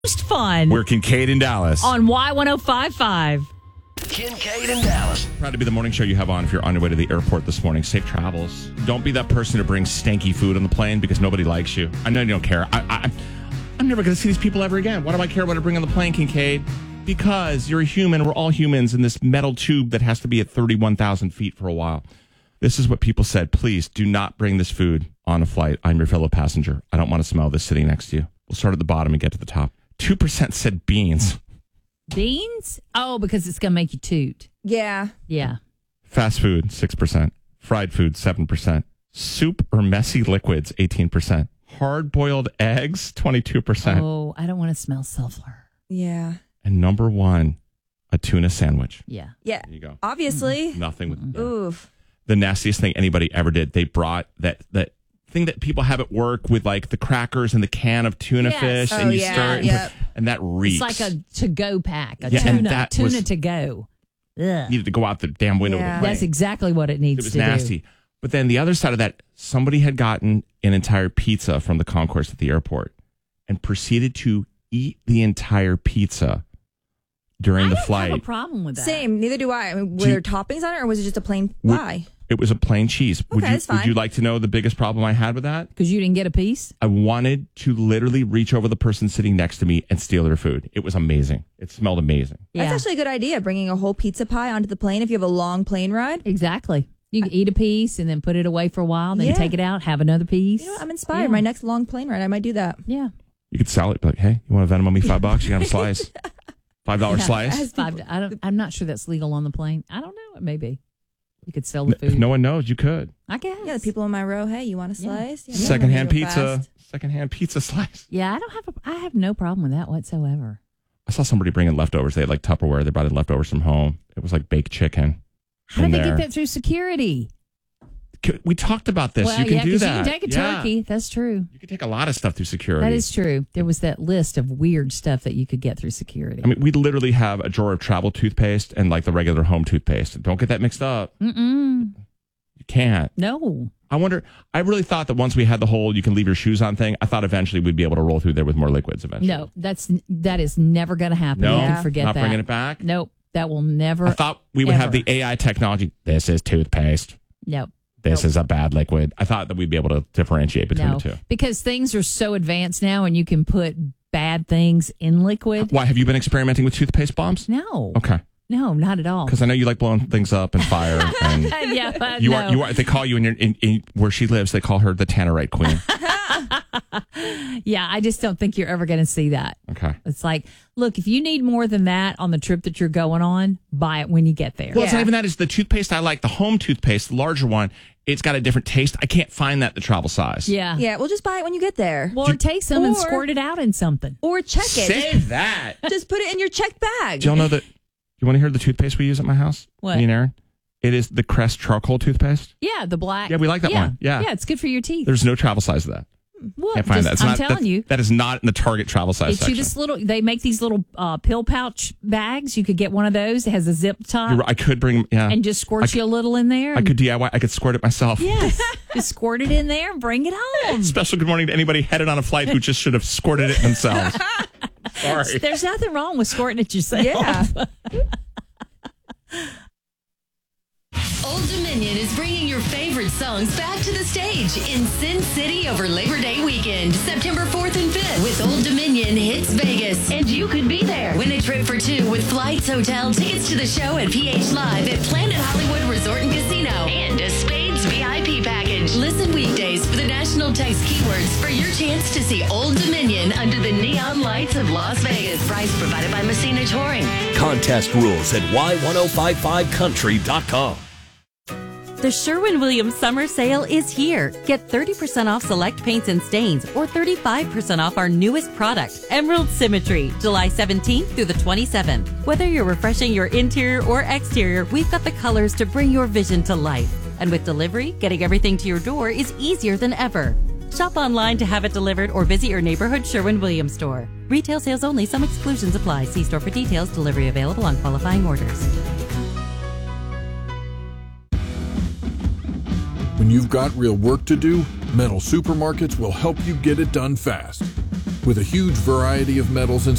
most fun. We're Kincaid in Dallas. On Y1055. Kincaid in Dallas. Proud to be the morning show you have on if you're on your way to the airport this morning. Safe travels. Don't be that person who brings stanky food on the plane because nobody likes you. I know you don't care. I'm never going to see these people ever again. Why do I care what I bring on the plane, Kincaid? Because you're a human. We're all humans in this metal tube that has to be at 31,000 feet for a while. This is what people said. Please do not bring this food on a flight. I'm your fellow passenger. I don't want to smell this sitting next to you. We'll start at the bottom and get to the top. 2% said beans. Beans? Oh, because it's going to make you toot. Yeah. Yeah. Fast food, 6%. Fried food, 7%. Soup or messy liquids, 18%. Hard-boiled eggs, 22%. Oh, I don't want to smell sulfur. Yeah. And number one, a tuna sandwich. Yeah. Yeah. There you go. Obviously. Nothing with Oof. the nastiest thing anybody ever did. They brought that thing that people have at work with like the crackers and the can of tuna Yes. fish, Oh, and you yeah, stir it, yep. and that reeks. It's like a to-go pack. A Yeah, and tuna that was- to go. Ugh. needed to go out the damn window of the Yeah. plane. That's exactly what it needs It was to nasty. do. But then the other side of that, somebody had gotten an entire pizza from the concourse at the airport and proceeded to eat the entire pizza during the I flight. don't have a problem with that. Same. Neither do I. I mean, were Do you- there toppings on it, or was it just a plain Would- pie? It was a plain cheese. Okay, that's Would fine. you like to know the biggest problem I had with that? Because you didn't get a piece? I wanted to literally reach over the person sitting next to me and steal their food. It was amazing. It smelled amazing. Yeah. That's actually a good idea, bringing a whole pizza pie onto the plane if you have a long plane ride. Exactly. You can eat a piece and then put it away for a while, then Yeah. take it out, have another piece. You know what? I'm inspired. Yeah. My next long plane ride, I might do that. Yeah. You could sell it, but hey, you want to Venmo me $5? You can have a slice. $5 Yeah. slice. I'm not sure that's legal on the plane. I don't know. It may be. You could sell the If food. no one knows, you could. I guess. Yeah, the people in my row, hey, you want a slice? Yeah, Secondhand let me go pizza. fast. Secondhand pizza slice. Yeah, I have no problem with that whatsoever. I saw somebody bring in leftovers. They had like Tupperware. They brought in leftovers from home. It was like baked chicken. How did they there. get that through security? We talked about this. Well, you can yeah, do 'cause that. you can take a Yeah. turkey. That's true. You can take a lot of stuff through security. That is true. There was that list of weird stuff that you could get through security. I mean, we literally have a drawer of travel toothpaste and like the regular home toothpaste. Don't get that mixed up. Mm-mm. You can't. No. I wonder, I really thought that once we had the whole you can leave your shoes on thing, I thought eventually we'd be able to roll through there with more liquids eventually. No, that is never going to happen. No? You can forget Not that. bringing it back? Nope. That will never. I thought we would have ever. the AI technology. This is toothpaste. Nope. This is a bad liquid. I thought that we'd be able to differentiate between No, the two. because things are so advanced now, and you can put bad things in liquid. Why, have you been experimenting with toothpaste bombs? No, Okay. no, not at all. Because I know you like blowing things up and fire. And Yeah, but you no. are. They call you in where she lives. They call her the Tannerite Queen. Yeah, I just don't think you're ever going to see that. Okay. It's like, look, if you need more than that on the trip that you're going on, buy it when you get there. Well, it's not Yeah. even that. It's the toothpaste I like, the home toothpaste, the larger one. It's got a different taste. I can't find that the travel size. Yeah. Yeah, well, just buy it when you get there. Well, or take some and Or- squirt it out in something. Or check it. Save that. Just put it in your checked bag. Do y'all know that? You want to hear the toothpaste we use at my house? What? Me and Aaron? It is the Crest charcoal toothpaste. Yeah, the black. Yeah, we like that one. Yeah. Yeah, it's good for your teeth. There's no travel size of that. Well, Can't find that. It's I'm not, telling that, you. that is not in the Target travel size Get you section. this little. They make these little pill pouch bags. You could get one of those. It has a zip top, You're right. I could bring, yeah. and just squirt you a little in there. I and- could DIY. I could squirt it myself. Yes, just squirt it in there and bring it home. Special good morning to anybody headed on a flight who just should have squirted it themselves. Sorry. There's nothing wrong with squirting it yourself. Yeah. Old Dominion is bringing your favorite songs back to the stage in Sin City over Labor Day weekend, September 4th and 5th with Old Dominion Hits Vegas. And you could be there. Win a trip for two with flights, hotel, tickets to the show at PH Live at Planet Hollywood Resort and Casino and a Spades VIP package. Listen weekdays for the national text keywords for your chance to see Old Dominion under the neon lights of Las Vegas. Price provided by Messina Touring. Contest rules at y1055country.com. The Sherwin-Williams Summer Sale is here. Get 30% off select paints and stains or 35% off our newest product, Emerald Symmetry, July 17th through the 27th. Whether you're refreshing your interior or exterior, we've got the colors to bring your vision to life. And with delivery, getting everything to your door is easier than ever. Shop online to have it delivered or visit your neighborhood Sherwin-Williams store. Retail sales only. Some exclusions apply. See store for details. Delivery available on qualifying orders. When you've got real work to do, Metal Supermarkets will help you get it done fast. With a huge variety of metals and